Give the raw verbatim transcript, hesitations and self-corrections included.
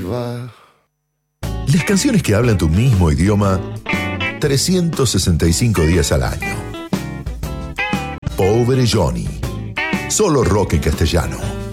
va. Las canciones que hablan tu mismo idioma trescientos sesenta y cinco días al año. Pobre Johnny. Solo rock en castellano.